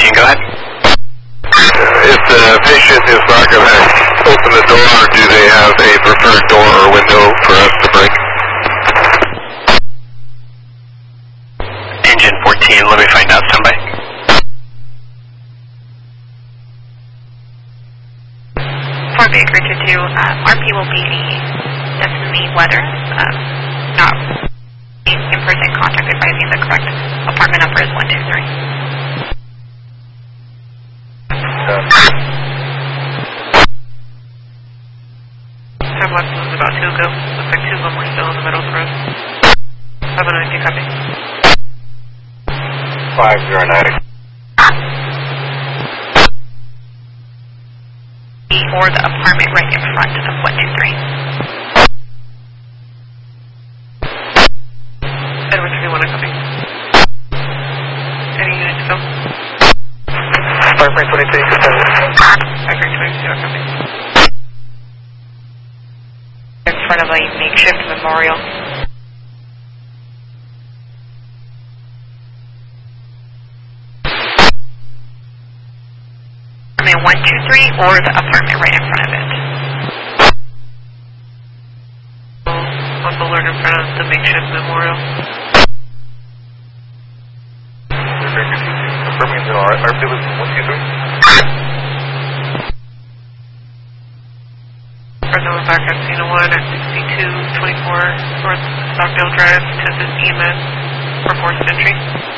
go ahead. If the patient is not going to open the door, do they have a preferred door or window for us to break? Engine 14, let me find out, somebody. For Baker to do, RP will be definitely weather, not in-person contact advising the correct apartment number is 123. Time left was about 2 ago. Looks like 2 of them were still in the middle of the road. 790 copy. 509. Or the apartment right in front of 123. Edward 31, I copy. Any units go? Firebreak 22, Firebreak 22, I copy. In front of a makeshift memorial. Apartment 123 or the apartment right in front of it. On the alert in front of the makeshift memorial. confirming that our RP was 123. Present back at Cena 1 at 6224 North Stockdale Drive to this EMS for forced entry.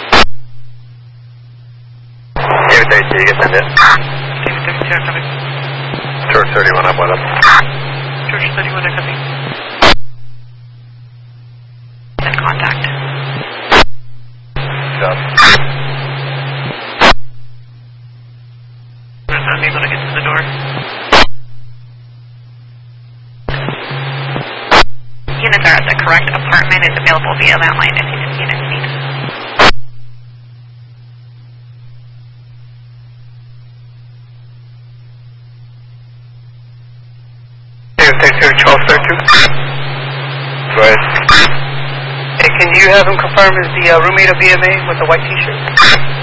David 32, you get send it. David 32, coming. George 31, I'm what up. George 31, coming. Then contact. Job. I'm not able to get to the door. Units are at the correct apartment is available via landline if units need. David 32, Charles 32. Go ahead. Hey, can you have him confirm as the roommate of BMA with the white t-shirt?